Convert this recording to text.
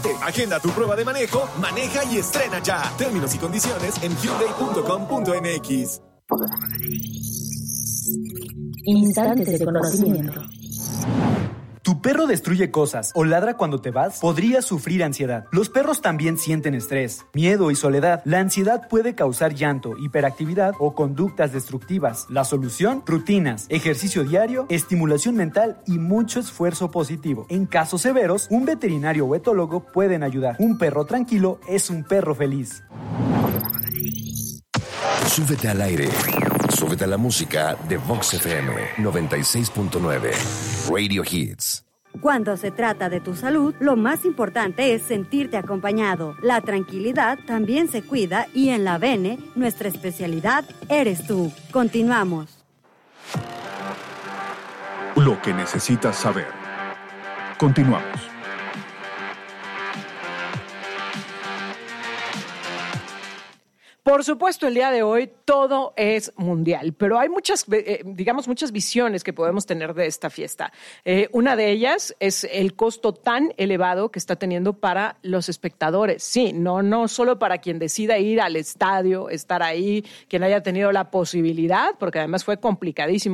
Hyundai. Agenda tu prueba de manejo, maneja y estrena ya. Términos y condiciones en hyundai.com.mx. Instantes de conocimiento. ¿Tu perro destruye cosas o ladra cuando te vas? Podrías sufrir ansiedad. Los perros también sienten estrés, miedo y soledad. La ansiedad puede causar llanto, hiperactividad o conductas destructivas. La solución: rutinas, ejercicio diario, estimulación mental y mucho esfuerzo positivo. En casos severos, un veterinario o etólogo pueden ayudar. Un perro tranquilo es un perro feliz. Súbete al aire. Súbete a la música de Vox FM 96.9. Radio Hits. Cuando se trata de tu salud, lo más importante es sentirte acompañado. La tranquilidad también se cuida y en la Bene, nuestra especialidad eres tú. Continuamos. Lo que necesitas saber. Continuamos. Por supuesto, el día de hoy todo es mundial, pero hay muchas visiones que podemos tener de esta fiesta. Una de ellas es el costo tan elevado que está teniendo para los espectadores. Sí, no solo para quien decida ir al estadio, estar ahí, quien haya tenido la posibilidad, porque además fue complicadísimo